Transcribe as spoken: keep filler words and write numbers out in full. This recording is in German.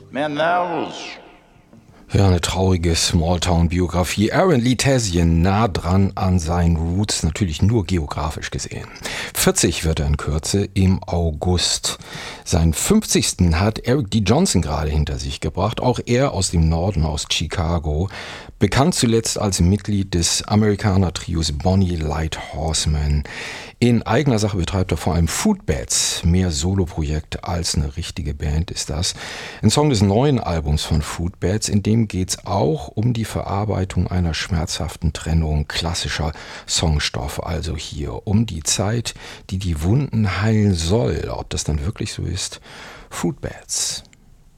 Mehr Nervus. Ja, eine traurige Smalltown-Biografie. Aaron Lee Thesien, nah dran an seinen Roots, natürlich nur geografisch gesehen. vierzig wird er in Kürze im August. Seinen fünfzigsten hat Eric D. Johnson gerade hinter sich gebracht, auch er aus dem Norden, aus Chicago. Bekannt zuletzt als Mitglied des Amerikaner-Trios Bonnie Light Horseman. In eigener Sache betreibt er vor allem Footbats, mehr Soloprojekt als eine richtige Band ist das. Ein Song des neuen Albums von Footbats, in dem geht es auch um die Verarbeitung einer schmerzhaften Trennung, klassischer Songstoff, also hier um die Zeit, die die Wunden heilen soll. Ob das dann wirklich so ist? Footbats.